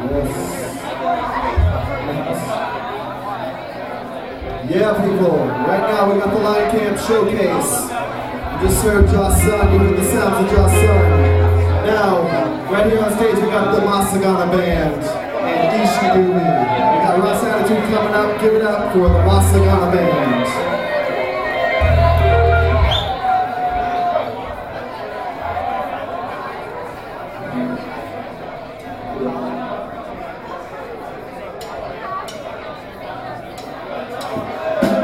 Yeah, people, right now we got the Lion Camp Showcase. We just heard Josh Sun, you heard the sounds of Josh Sun. Now, right here on stage we got the Masagana Band and Ishidumi. We got Ross Attitude coming up, give it up for the Masagana Band.